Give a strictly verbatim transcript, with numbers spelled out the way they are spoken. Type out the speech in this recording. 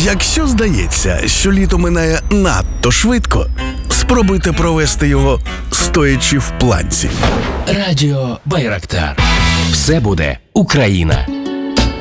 Якщо здається, що літо минає надто швидко, спробуйте провести його стоячи в планці. Радіо Байрактар. Все буде Україна.